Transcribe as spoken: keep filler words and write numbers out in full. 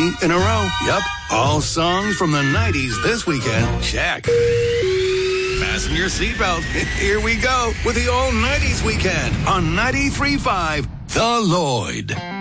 three in a row. Yep, all songs from the nineties this weekend. Check. Fasten your seatbelt. Here we go with the all nineties weekend on ninety-three point five The Lloyd.